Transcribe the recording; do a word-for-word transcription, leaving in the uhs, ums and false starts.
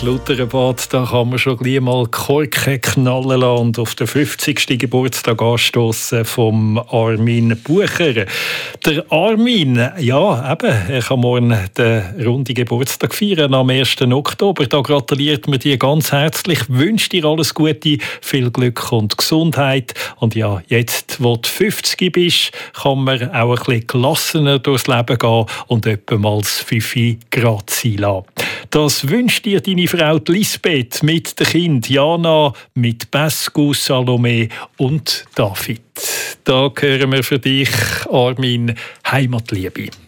ins Lutherenbad, da kann man schon gleich mal Korken knallen lassen und auf den fünfzigsten Geburtstag anstossen vom Armin Bucher. Der Armin, ja, eben, er kann morgen den runden Geburtstag feiern, am ersten Oktober. Da gratuliert man dir ganz herzlich, wünsche dir alles Gute, viel Glück und Gesundheit. Und ja, jetzt, wo du fünfzig bist, kann man auch ein bisschen gelassener durchs Leben gehen und etwa mal das Fifi Grad sein lassen. Das wünscht dir deine Frau Lisbeth mit den Kindern Jana, mit Bescu, Salome und David. Da hören wir für dich, Armin, Heimatliebe.